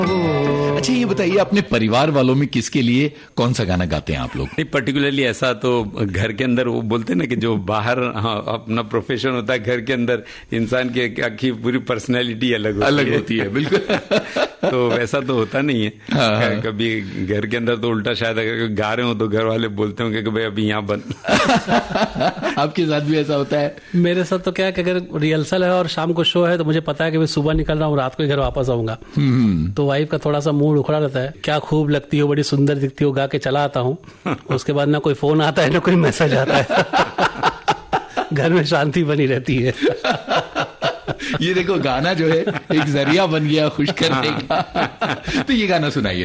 अच्छा ये बताइए, अपने परिवार वालों में किसके लिए कौन सा गाना गाते हैं आप लोग? नहीं, पर्टिकुलरली ऐसा तो घर के अंदर वो बोलते हैं ना कि जो बाहर अपना प्रोफेशन होता है, घर के अंदर इंसान की पूरी पर्सनैलिटी अलग होती है बिल्कुल। तो वैसा तो होता नहीं है। हाँ। कभी घर के अंदर तो उल्टा, शायद अगर गा रहे हो तो घर वाले बोलते होंगे कि भाई अभी यहाँ बंद। आपके साथ भी ऐसा होता है? मेरे साथ तो क्या है कि अगर रिहर्सल है और शाम को शो है तो मुझे पता है कि मैं सुबह निकल रहा हूँ, रात को घर वापस आऊंगा। तो वाइफ का थोड़ा सा मूड उखड़ा रहता है, क्या खूब लगती हो, बड़ी सुंदर दिखती हो, गा के चला आता हूँ। उसके बाद ना कोई फोन आता है ना कोई मैसेज आता है। घर में शांति बनी रहती है। ये देखो, गाना जो है एक जरिया बन गया खुश करने का। तो ये गाना सुनाइए।